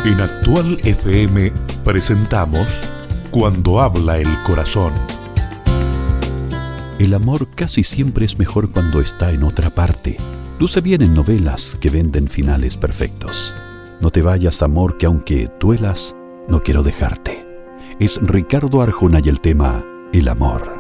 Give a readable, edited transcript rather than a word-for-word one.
En Actual FM presentamos Cuando habla el corazón. El amor casi siempre es mejor cuando está en otra parte. Luce bien en novelas que venden finales perfectos. No te vayas, amor, que aunque duelas, no quiero dejarte. Es Ricardo Arjona y el tema El amor.